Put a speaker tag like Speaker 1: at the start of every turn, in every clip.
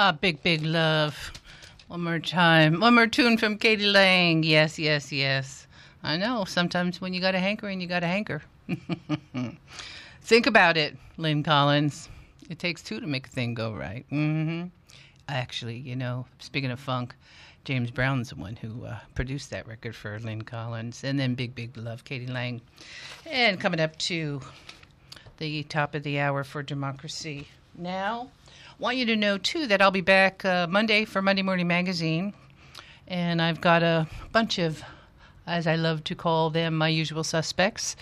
Speaker 1: Big, big love. One more time. One more tune from Katie Lang. Yes, yes, yes. I know. Sometimes when you got a hankering, you got a hanker. Think about it, Lynn Collins. It takes two to make a thing go right. Mm-hmm. Actually, speaking of funk, James Brown's the one who produced that record for Lynn Collins. And then Big, Big Love, Katie Lang. And coming up to the top of the hour for Democracy Now. Want you to know, too, that I'll be back Monday for Monday Morning Magazine. And I've got a bunch of, as I love to call them, my usual suspects,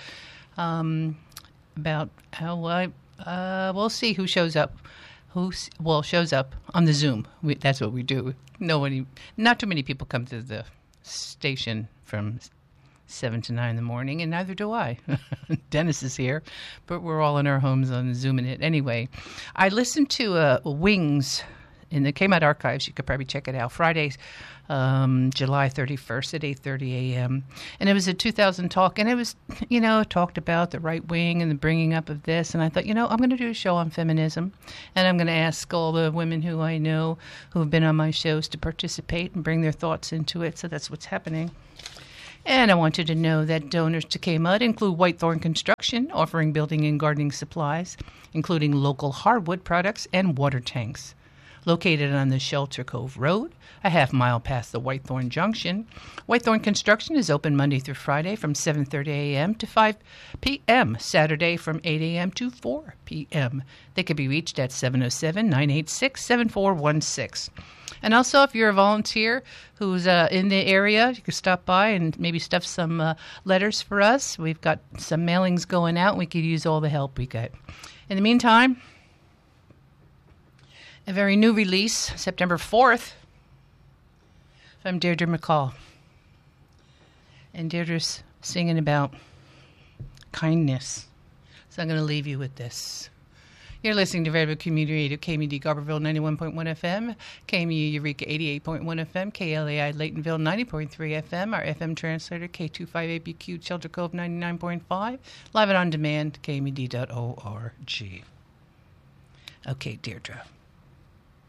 Speaker 1: about how we'll see who shows up. Shows up on the Zoom. That's what we do. Not too many people come to the station from 7 to 9 in the morning, and neither do I. Dennis is here, but we're all in our homes on Zooming it. Anyway, I listened to Wings in the KMOD archives. You could probably check it out. Friday, July 31st at 8:30 a.m. And it was a 2000 talk, and it was, talked about the right wing and the bringing up of this. And I thought, I'm going to do a show on feminism, and I'm going to ask all the women who I know who have been on my shows to participate and bring their thoughts into it. So that's what's happening. And I wanted to know that donors to KMUD include Whitethorn Construction, offering building and gardening supplies, including local hardwood products and water tanks. Located on the Shelter Cove Road, a half-mile past the Whitethorn Junction, Whitethorn Construction is open Monday through Friday from 7:30 a.m. to 5 p.m., Saturday from 8 a.m. to 4 p.m. They can be reached at 707-986-7416. And also, if you're a volunteer who's in the area, you can stop by and maybe stuff some letters for us. We've got some mailings going out, and we could use all the help we get. In the meantime, a very new release, September 4th, from Deirdre McCall. And Deirdre's singing about kindness. So I'm going to leave you with this. You're listening to Variable Community Radio, KMED Garberville 91.1 FM, KMU Eureka 88.1 FM, KLAI Laytonville 90.3 FM, our FM translator K258BQ Shelter Cove 99.5, live and on demand, KMED.org. Okay, Deirdre.